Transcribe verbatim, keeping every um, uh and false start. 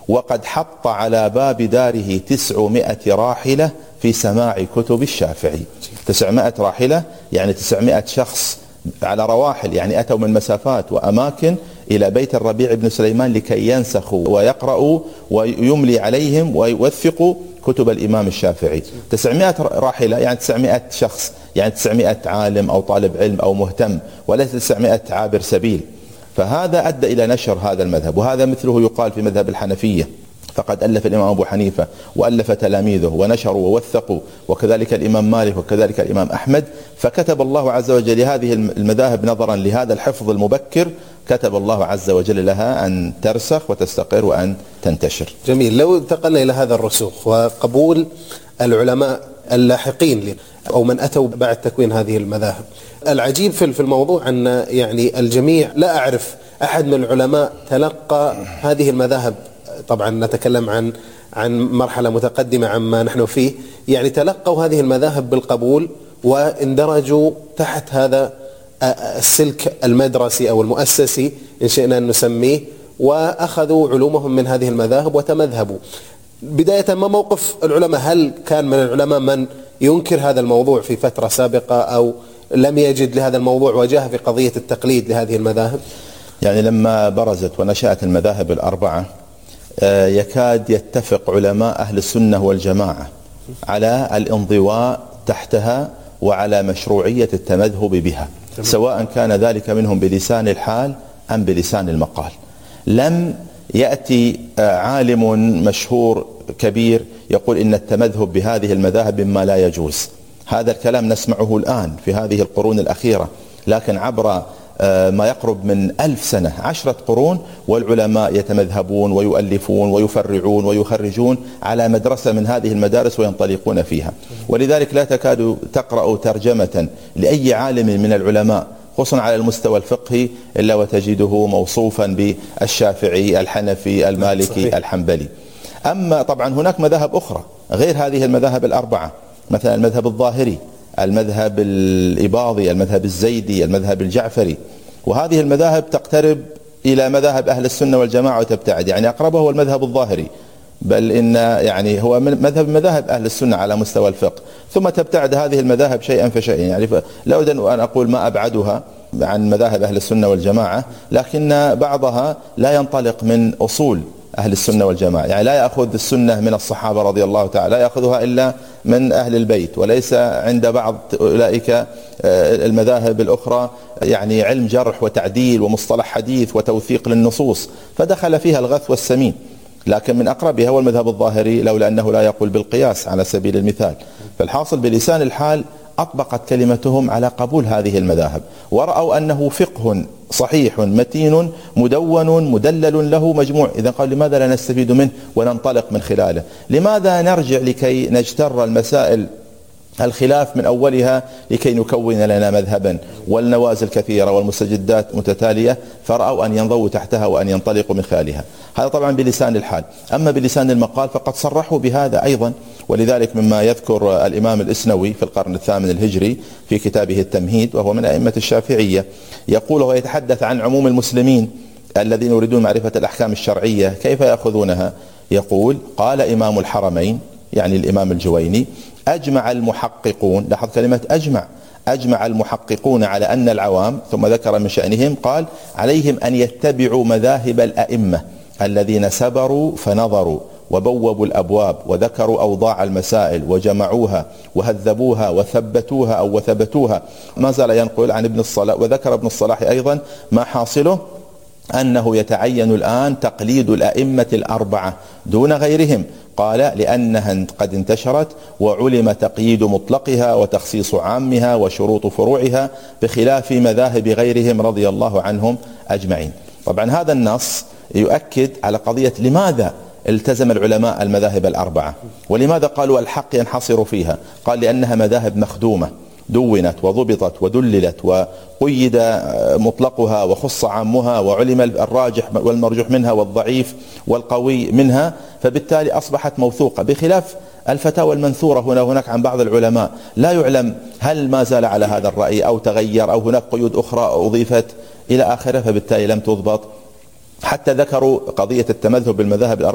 وقد حط على باب داره تسعمائة راحلة في سماع كتب الشافعي. تسعمائة راحلة يعني تسعمائة شخص على رواحل، يعني أتوا من مسافات وأماكن إلى بيت الربيع بن سليمان لكي ينسخوا ويقرأوا ويملي عليهم ويوثقوا كتب الإمام الشافعي. تسعمائة راحلة يعني تسعمائة شخص، يعني تسعمائة عالم أو طالب علم أو مهتم، وليس تسعمائة عابر سبيل. فهذا أدى إلى نشر هذا المذهب، وهذا مثله يقال في مذهب الحنفية، فقد ألف الإمام أبو حنيفة وألف تلاميذه ونشروا ووثقوا، وكذلك الإمام مالك وكذلك الإمام أحمد. فكتب الله عز وجل لهذه المذاهب نظرا لهذا الحفظ المبكر، كتب الله عز وجل لها أن ترسخ وتستقر وأن تنتشر. جميل. لو انتقلنا إلى هذا الرسوخ وقبول العلماء اللاحقين أو من أتوا بعد تكوين هذه المذاهب، العجيب في الموضوع أن يعني الجميع لا أعرف أحد من العلماء تلقى هذه المذاهب، طبعا نتكلم عن عن مرحلة متقدمة عما نحن فيه، يعني تلقوا هذه المذاهب بالقبول واندرجوا تحت هذا السلك المدرسي أو المؤسسي إن شئنا أن نسميه، وأخذوا علومهم من هذه المذاهب وتمذهبوا. بداية ما موقف العلماء؟ هل كان من العلماء من ينكر هذا الموضوع في فترة سابقة أو لم يجد لهذا الموضوع وجهة في قضية التقليد لهذه المذاهب؟ يعني لما برزت ونشأت المذاهب الأربعة يكاد يتفق علماء أهل السنة والجماعة على الانضواء تحتها وعلى مشروعية التمذهب بها، سواء كان ذلك منهم بلسان الحال أم بلسان المقال. لم يأتي عالم مشهور كبير يقول إن التمذهب بهذه المذاهب مما لا يجوز. هذا الكلام نسمعه الآن في هذه القرون الأخيرة، لكن عبر ما يقرب من ألف سنة، عشرة قرون، والعلماء يتمذهبون ويؤلفون ويفرعون ويخرجون على مدرسة من هذه المدارس وينطلقون فيها. ولذلك لا تكاد تقرأ ترجمة لأي عالم من العلماء خصوصا على المستوى الفقهي إلا وتجده موصوفا بالشافعي الحنفي المالكي صحيح. الحنبلي. أما طبعا هناك مذاهب أخرى غير هذه المذاهب الأربعة، مثلا المذهب الظاهري، المذهب الإباضي، المذهب الزيدي، المذهب الجعفري، وهذه المذاهب تقترب إلى مذاهب أهل السنة والجماعة وتبتعد. يعني أقربه هو المذهب الظاهري، بل إن يعني هو مذهب مذاهب أهل السنة على مستوى الفقه، ثم تبتعد هذه المذاهب شيئا فشيئا. يعني لا أريد أن أقول ما أبعدها عن مذاهب أهل السنة والجماعة، لكن بعضها لا ينطلق من أصول أهل السنة والجماعة، يعني لا يأخذ السنة من الصحابة رضي الله تعالى، لا يأخذها إلا من أهل البيت، وليس عند بعض أولئك المذاهب الأخرى يعني علم جرح وتعديل ومصطلح حديث وتوثيق للنصوص، فدخل فيها الغث والسمين. لكن من أقربها هو المذهب الظاهري، لولا أنه لا يقول بالقياس على سبيل المثال. فالحاصل بلسان الحال أطبقت كلمتهم على قبول هذه المذاهب، ورأوا أنه فقه صحيح متين مدون مدلل له مجموع. إذا قال لماذا لا نستفيد منه وننطلق من خلاله؟ لماذا نرجع لكي نجتر المسائل الخلاف من أولها لكي نكون لنا مذهبا، والنوازل كثيرة والمستجدات متتالية، فرأوا أن ينضووا تحتها وأن ينطلقوا من خلالها. هذا طبعا بلسان الحال. أما بلسان المقال فقد صرحوا بهذا أيضا، ولذلك مما يذكر الإمام الإسنوي في القرن الثامن الهجري في كتابه التمهيد، وهو من أئمة الشافعية، يقول وهو يتحدث عن عموم المسلمين الذين يريدون معرفة الأحكام الشرعية كيف يأخذونها، يقول قال إمام الحرمين يعني الإمام الجويني: أجمع المحققون، لاحظ كلمة أجمع، أجمع المحققون على أن العوام، ثم ذكر من شأنهم قال: عليهم أن يتبعوا مذاهب الأئمة الذين سبروا فنظروا وبوبوا الأبواب وذكروا أوضاع المسائل وجمعوها وهذبوها وثبتوها أو وثبتوها. ما زال ينقل عن ابن الصلاح، وذكر ابن الصلاح أيضا ما حاصله أنه يتعين الآن تقليد الأئمة الأربعة دون غيرهم، قال لأنها قد انتشرت وعلم تقييد مطلقها وتخصيص عامها وشروط فروعها بخلاف مذاهب غيرهم رضي الله عنهم أجمعين. طبعا هذا النص يؤكد على قضية لماذا التزم العلماء المذاهب الأربعة، ولماذا قالوا الحق ينحصر فيها. قال لأنها مذاهب مخدومة، دونت وضبطت ودللت وقيد مطلقها وخص عامها وعلم الراجح والمرجوح منها والضعيف والقوي منها، فبالتالي أصبحت موثوقة، بخلاف الفتاوى المنثورة هنا وهناك عن بعض العلماء لا يعلم هل ما زال على هذا الرأي أو تغير أو هناك قيود أخرى أضيفت إلى آخره، فبالتالي لم تضبط. حتى ذكروا قضية التمذهب بالمذاهب الأربعة